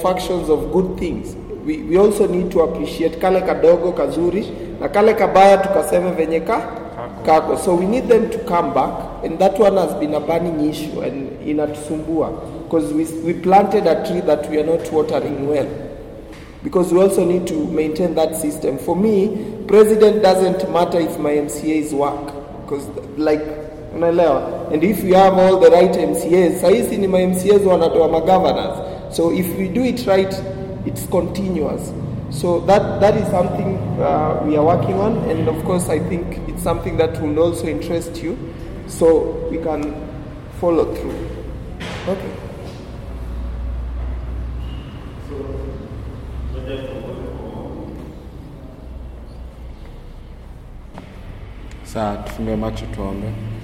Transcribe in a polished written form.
factions of good things. We also need to appreciate kale kadogo kazuri na kale kabaya tukaseme venye kako. So we need them to come back, and that one has been a burning issue and inatusumbua because we planted a tree that we are not watering well, because we also need to maintain that system. For me, president doesn't matter if my MCAs work, because like unaelewa, and if we have all the right MCAs, saisi ni my MCAs wanatoa ma-governors. So if we do it right, it's continuous. So that is something we are working on, and of course I think it's something that will also interest you, so we can follow through. Okay. Sasa tufunge macho tuombe.